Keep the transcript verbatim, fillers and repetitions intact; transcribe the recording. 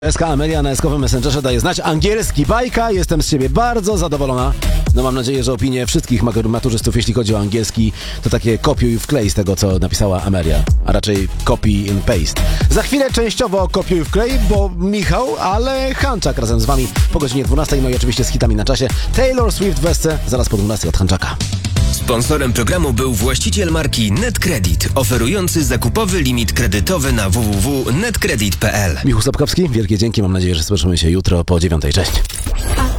S K Amelia na eskowym Messengerze daje znać: angielski bajka, jestem z siebie bardzo zadowolona. No mam nadzieję, że opinie wszystkich maturzystów, jeśli chodzi o angielski, to takie kopiuj wklej z tego, co napisała Amelia, a raczej copy and paste. Za chwilę częściowo kopiuj wklej, bo Michał, ale Hanczak razem z wami po godzinie dwunastej, no i oczywiście z hitami na czasie. Taylor Swift w Esce, zaraz po dwunastej od Hanczaka. Sponsorem programu był właściciel marki NetCredit, oferujący zakupowy limit kredytowy na w w w kropka netcredit kropka p l. Michał Sapkowski, wielkie dzięki, mam nadzieję, że słyszymy się jutro po dziewiątej. Cześć.